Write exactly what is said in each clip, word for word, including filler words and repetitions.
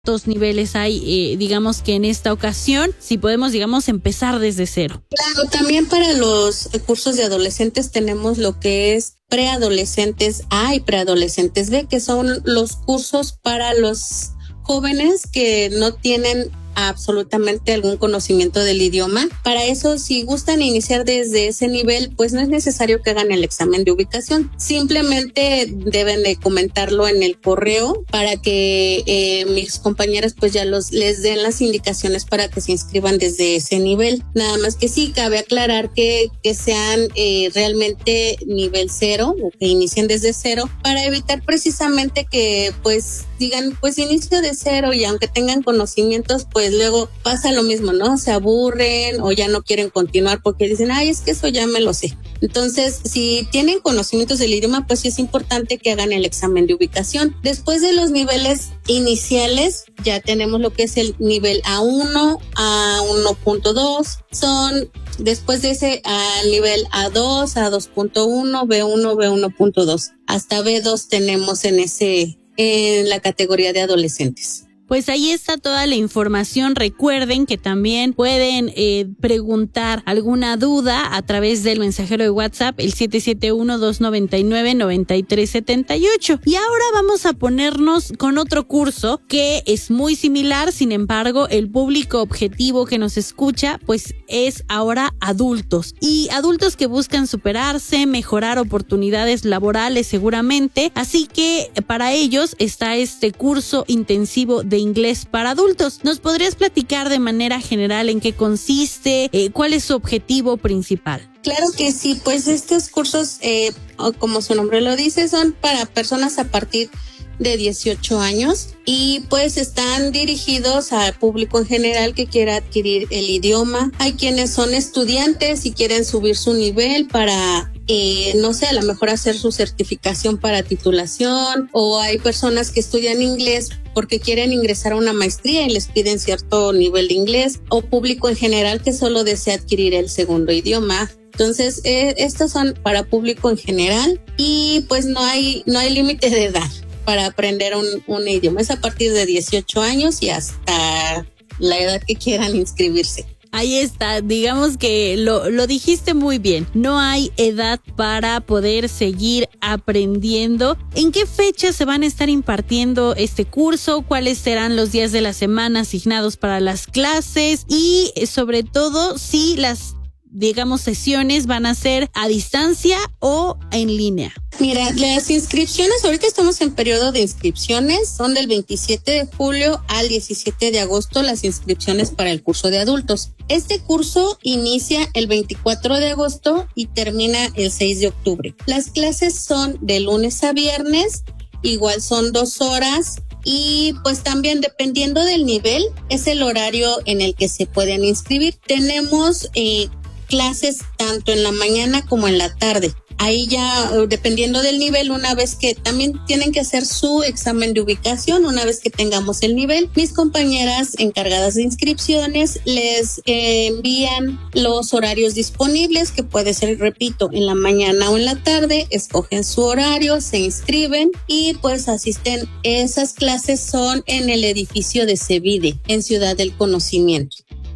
¿Cuántos niveles hay, eh, digamos que en esta ocasión? Si podemos, digamos, empezar desde cero. Claro, también para los cursos de adolescentes tenemos lo que es preadolescentes A y preadolescentes B, que son los cursos para los jóvenes que no tienen absolutamente algún conocimiento del idioma. Para eso, si gustan iniciar desde ese nivel, pues no es necesario que hagan el examen de ubicación. Simplemente deben de comentarlo en el correo para que eh, mis compañeras pues ya los les den las indicaciones para que se inscriban desde ese nivel. Nada más que sí, cabe aclarar que, que sean eh, realmente nivel cero o que inicien desde cero para evitar precisamente que pues digan pues inicio de cero y aunque tengan conocimientos pues pues luego pasa lo mismo, ¿no? Se aburren o ya no quieren continuar porque dicen, ay, es que eso ya me lo sé. Entonces, si tienen conocimientos del idioma, pues sí es importante que hagan el examen de ubicación. Después de los niveles iniciales, ya tenemos lo que es el nivel A uno, A uno punto dos, son después de ese al nivel A dos, A dos punto uno, B uno, B uno punto dos. Hasta B dos tenemos en ese, en la categoría de adolescentes. Pues ahí está toda la información. Recuerden que también pueden eh, preguntar alguna duda a través del mensajero de WhatsApp, el siete siete uno, dos nueve nueve, nueve tres siete ocho. Y ahora vamos a ponernos con otro curso que es muy similar, sin embargo, el público objetivo que nos escucha, pues es ahora adultos. Y adultos que buscan superarse, mejorar oportunidades laborales seguramente. Así que para ellos está este curso intensivo de inglés para adultos. ¿Nos podrías platicar de manera general en qué consiste? Eh, ¿Cuál es su objetivo principal? Claro que sí, pues estos cursos, eh, como su nombre lo dice, son para personas a partir de dieciocho años y pues están dirigidos al público en general que quiera adquirir el idioma. Hay quienes son estudiantes y quieren subir su nivel para Eh, no sé, a lo mejor hacer su certificación para titulación, o hay personas que estudian inglés porque quieren ingresar a una maestría y les piden cierto nivel de inglés, o público en general que solo desea adquirir el segundo idioma. Entonces, eh, estos son para público en general y pues no hay, no hay límite de edad para aprender un, un idioma. Es a partir de dieciocho años y hasta la edad que quieran inscribirse. Ahí está, digamos que lo, lo dijiste muy bien, no hay edad para poder seguir aprendiendo. ¿En qué fecha se van a estar impartiendo este curso? ¿Cuáles serán los días de la semana asignados para las clases? Y sobre todo, si las, digamos, sesiones van a ser a distancia o en línea. Mira, las inscripciones, ahorita estamos en periodo de inscripciones, son del veintisiete de julio al diecisiete de agosto las inscripciones para el curso de adultos. Este curso inicia el veinticuatro de agosto y termina el seis de octubre. Las clases son de lunes a viernes, igual son dos horas. Y pues también dependiendo del nivel, es el horario en el que se pueden inscribir. Tenemos eh, clases tanto en la mañana como en la tarde. Ahí ya, dependiendo del nivel, una vez que también tienen que hacer su examen de ubicación, una vez que tengamos el nivel, mis compañeras encargadas de inscripciones les eh, envían los horarios disponibles, que puede ser, repito, en la mañana o en la tarde, escogen su horario, se inscriben y pues asisten. Esas clases son en el edificio de Cevide, en Ciudad del Conocimiento.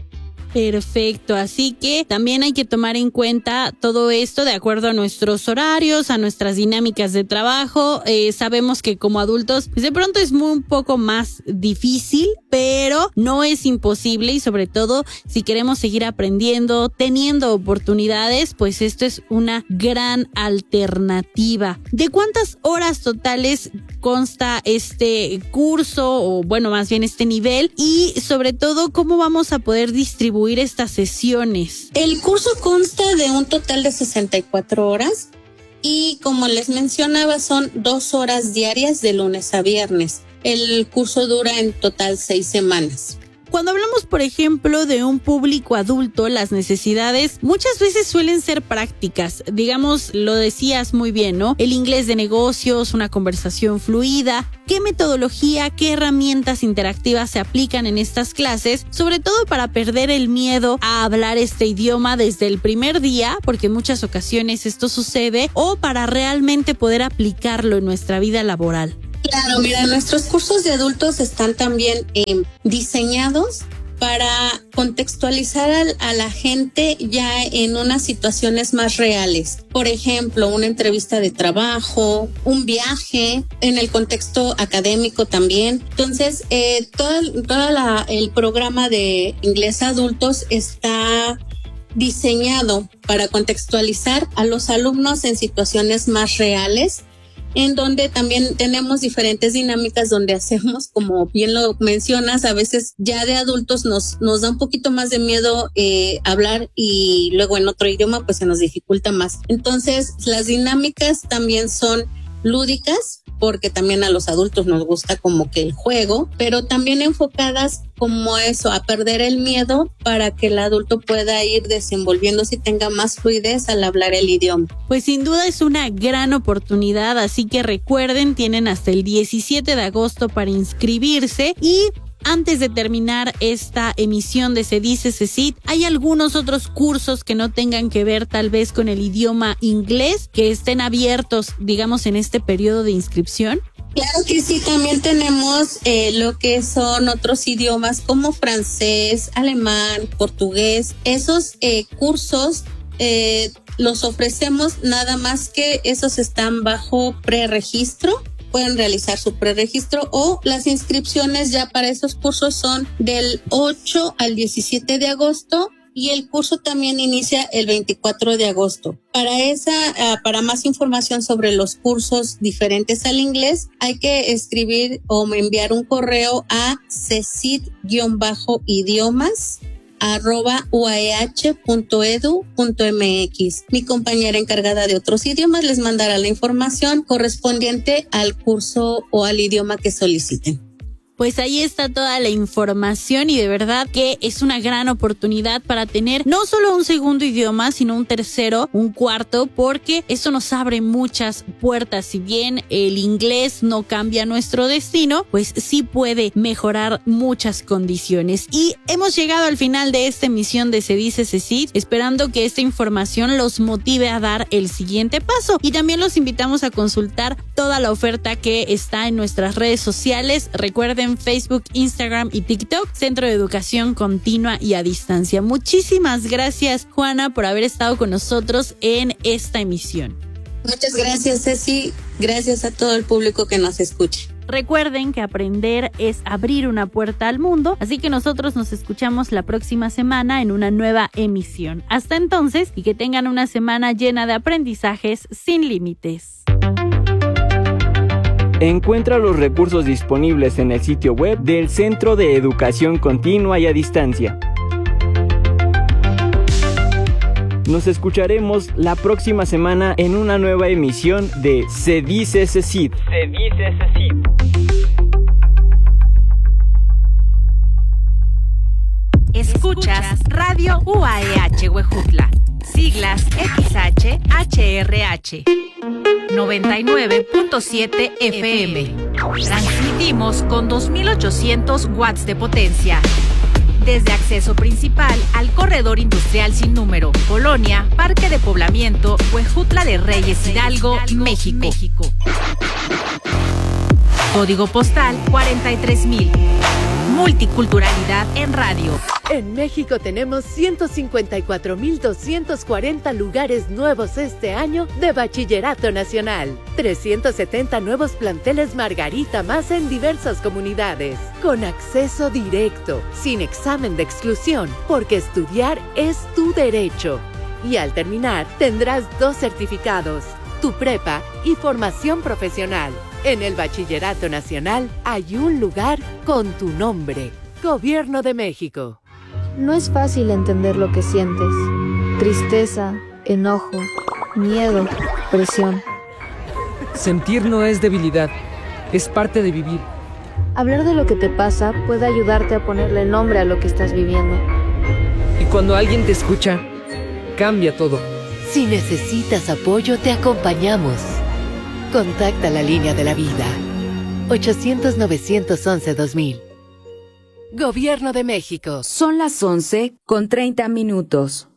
Perfecto, así que también hay que tomar en cuenta todo esto de acuerdo a nuestros horarios, a nuestras dinámicas de trabajo. Eh, sabemos que como adultos, pues de pronto es muy un poco más difícil, pero no es imposible y sobre todo si queremos seguir aprendiendo, teniendo oportunidades, pues esto es una gran alternativa. ¿De cuántas horas totales consta este curso o bueno, más bien este nivel? Y sobre todo, ¿cómo vamos a poder distribuir estas sesiones? El curso consta de un total de sesenta y cuatro horas y como les mencionaba son dos horas diarias de lunes a viernes. El curso dura en total seis semanas. Cuando hablamos, por ejemplo, de un público adulto, las necesidades muchas veces suelen ser prácticas. Digamos, lo decías muy bien, ¿no? El inglés de negocios, una conversación fluida. ¿Qué metodología, qué herramientas interactivas se aplican en estas clases? Sobre todo para perder el miedo a hablar este idioma desde el primer día, porque en muchas ocasiones esto sucede, o para realmente poder aplicarlo en nuestra vida laboral. Claro, mira, nuestros cursos de adultos están también eh, diseñados para contextualizar a, a la gente ya en unas situaciones más reales. Por ejemplo, una entrevista de trabajo, un viaje, en el contexto académico también. Entonces, eh, todo, todo la, el programa de inglés adultos está diseñado para contextualizar a los alumnos en situaciones más reales, en donde también tenemos diferentes dinámicas donde hacemos, como bien lo mencionas, a veces ya de adultos nos, nos da un poquito más de miedo eh, hablar y luego en otro idioma pues se nos dificulta más. Entonces las dinámicas también son lúdicas, porque también a los adultos nos gusta como que el juego, pero también enfocadas como eso, a perder el miedo para que el adulto pueda ir desenvolviéndose y tenga más fluidez al hablar el idioma. Pues sin duda es una gran oportunidad, así que recuerden, tienen hasta el diecisiete de agosto para inscribirse. Y antes de terminar esta emisión de Se Dice CECIT, ¿hay algunos otros cursos que no tengan que ver tal vez con el idioma inglés que estén abiertos, digamos, en este periodo de inscripción? Claro que sí, también tenemos eh, lo que son otros idiomas como francés, alemán, portugués. Esos eh, cursos eh, los ofrecemos, nada más que esos están bajo preregistro. Pueden realizar su preregistro o las inscripciones ya para esos cursos son del ocho al diecisiete de agosto y el curso también inicia el veinticuatro de agosto. Para esa, uh, para más información sobre los cursos diferentes al inglés, hay que escribir o enviar un correo a cecit-idiomas arroba uaeh punto edu punto mx. Mi compañera encargada de otros idiomas les mandará la información correspondiente al curso o al idioma que soliciten. Pues ahí está toda la información y de verdad que es una gran oportunidad para tener no solo un segundo idioma, sino un tercero, un cuarto, porque eso nos abre muchas puertas. Si bien el inglés no cambia nuestro destino, pues sí puede mejorar muchas condiciones. Y hemos llegado al final de esta emisión de Se Dice CECIT, esperando que esta información los motive a dar el siguiente paso. Y también los invitamos a consultar toda la oferta que está en nuestras redes sociales. Recuerden, Facebook, Instagram y TikTok, Centro de Educación Continua y a Distancia. Muchísimas gracias, Juana, por haber estado con nosotros en esta emisión. Muchas gracias, Ceci. Gracias a todo el público que nos escucha. Recuerden que aprender es abrir una puerta al mundo, así que nosotros nos escuchamos la próxima semana en una nueva emisión. Hasta entonces, y que tengan una semana llena de aprendizajes sin límites. Encuentra los recursos disponibles en el sitio web del Centro de Educación Continua y a Distancia. Nos escucharemos la próxima semana en una nueva emisión de Se Dice CECIT. Se Dice CECIT. Escuchas Radio U A E H Huejutla, siglas X H H R H. noventa y nueve punto siete F M. Transmitimos con dos mil ochocientos watts de potencia. Desde acceso principal al corredor industrial sin número, Colonia, Parque de Poblamiento, Huejutla de Reyes, Hidalgo, México. México. Código postal cuarenta y tres mil. Multiculturalidad en radio. En México tenemos ciento cincuenta y cuatro mil doscientos cuarenta lugares nuevos este año de Bachillerato Nacional. trescientos setenta nuevos planteles Margarita más en diversas comunidades. Con acceso directo, sin examen de exclusión, porque estudiar es tu derecho. Y al terminar, tendrás dos certificados, tu prepa y formación profesional. En el Bachillerato Nacional hay un lugar con tu nombre. Gobierno de México. No es fácil entender lo que sientes. Tristeza, enojo, miedo, presión. Sentir no es debilidad, es parte de vivir. Hablar de lo que te pasa puede ayudarte a ponerle nombre a lo que estás viviendo. Y cuando alguien te escucha, cambia todo. Si necesitas apoyo, te acompañamos. Contacta la línea de la vida. ochocientos, novecientos once, dos mil. Gobierno de México. Son las once con treinta minutos.